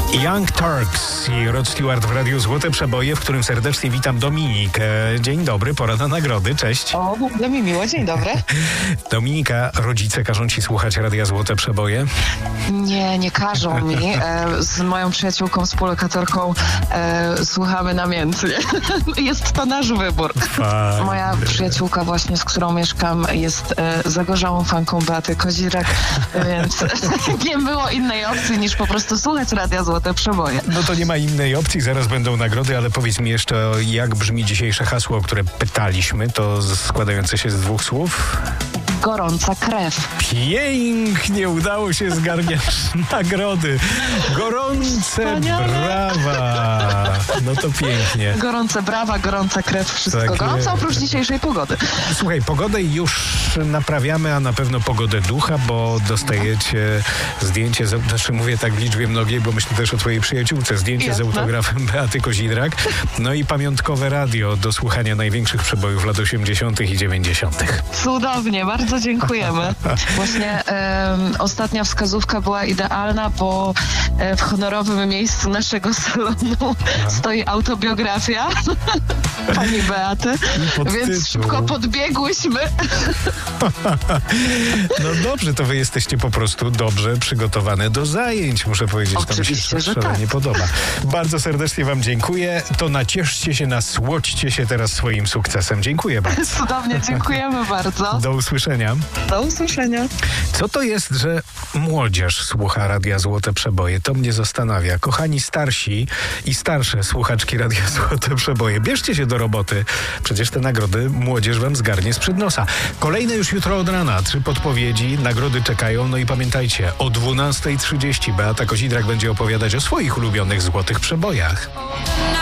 Young Turks i Rod Stewart w Radiu Złote Przeboje, w którym serdecznie witam Dominikę. Dzień dobry, pora na nagrody, cześć. O, bardzo mi miło, dzień dobry. Dominika, rodzice każą ci słuchać Radia Złote Przeboje? Nie każą mi. Z moją przyjaciółką, współlokatorką słuchamy namiętnie. Jest to nasz wybór. Fajne. Moja przyjaciółka właśnie, z którą mieszkam, jest zagorzałą fanką Beaty Kozirak, więc nie było innej opcji niż po prostu słuchać Radia Złote Przeboje. No to nie ma innej opcji, zaraz będą nagrody, ale powiedz mi jeszcze, jak brzmi dzisiejsze hasło, o które pytaliśmy, to składające się z dwóch słów? Gorąca krew. Pięknie udało się zgarniać nagrody. Gorące Wspaniale. brawa. No to pięknie. Gorące brawa, gorąca krew, wszystko Tak gorąco, jest. oprócz dzisiejszej pogody. Słuchaj, pogodę już naprawiamy, a na pewno pogodę ducha, bo dostajecie zdjęcie, znaczy mówię tak w liczbie mnogiej, bo myślę też o twojej przyjaciółce, zdjęcie Jasne. z autografem Beaty Kozidrak, no i pamiątkowe radio do słuchania największych przebojów lat 80. i 90. Cudownie, bardzo dziękujemy. Właśnie ostatnia wskazówka była idealna, bo w honorowym miejscu naszego salonu stoi autobiografia pani Beaty, podtytuł. więc szybko podbiegłyśmy. No dobrze, to wy jesteście po prostu dobrze przygotowane do zajęć, muszę powiedzieć. To mi się Oczywiście, że szalenie tak. podoba. Bardzo serdecznie wam dziękuję. To nacieszcie się, nasłodźcie się teraz swoim sukcesem. Dziękuję bardzo. Cudownie, dziękujemy bardzo. Do usłyszenia. Do usłyszenia. Co to jest, że młodzież słucha Radia Złote Przeboje? To mnie zastanawia. Kochani starsi i starsze słuchaczki Radia Złote Przeboje, bierzcie się do roboty. Przecież te nagrody młodzież wam zgarnie sprzed nosa. Kolejne już jutro od rana. 3 podpowiedzi, nagrody czekają. No i pamiętajcie, o 12:30 Beata Kozidrak będzie opowiadać o swoich ulubionych złotych przebojach.